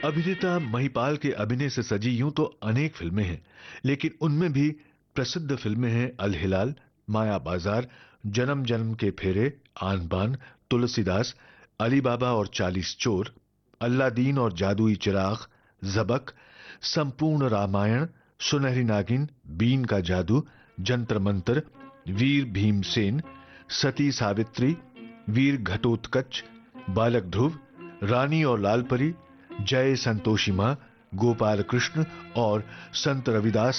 अभिनेता महिपाल के अभिनय से सजी यूं तो अनेक फिल्में हैं, लेकिन उनमें भी प्रसिद्ध फिल्में हैं अल-हिलाल, माया बाजार, जन्म जन्म के फेरे, आन बान, तुलसीदास, अली बाबा और 40 चोर, अल्लादीन और जादुई चिराग, जबक, संपूर्ण रामायण, सुनहरी नागिन, बीन का जादू, जंतर मंतर, वीर भीमसेन, सती सावित्री, वीर घटोत्कच, बालक ध्रुव, रानी और लाल परी, जय संतोषी मां, गोपाल कृष्ण और संत रविदास